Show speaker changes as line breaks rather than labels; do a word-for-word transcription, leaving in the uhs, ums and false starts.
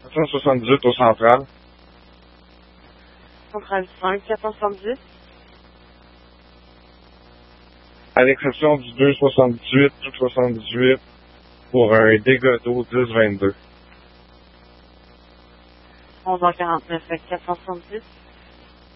quatre cent soixante-dix-huit au central.
Centrale cinq, quatre cent soixante-dix.
À l'exception du deux soixante-dix-huit, tout soixante-dix-huit, pour un dégât d'eau dix vingt-deux.
onze heures quarante-neuf, quatre cent soixante-dix.